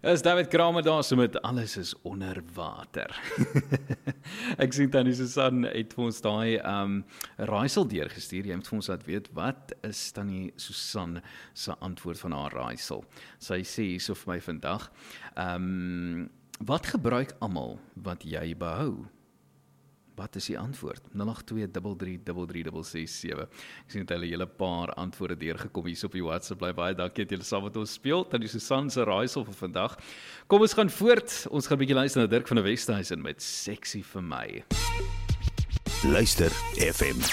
Is David Kramer daar so met alles is onder water. Ek sien Tannie Susan het vir ons daai raaisel deurgestuur. Jy moet vir ons laat weet, wat is Tannie Susan se antwoord van haar raaisel? Sy sê hierso vir my vandag, wat gebruik almal wat jy behou? Wat is die antwoord? 082333367. Ek sien dat hulle hele paar antwoorde deurgekom hier op die WhatsApp. Bly baie dankie dat julle saam met ons speel. Tannie Susan se raaisel vir vandag. Kom ons gaan voort. Ons gaan 'n bietjie luister na Dirk van der Westhuizen met Sexy vir my. Luister FM.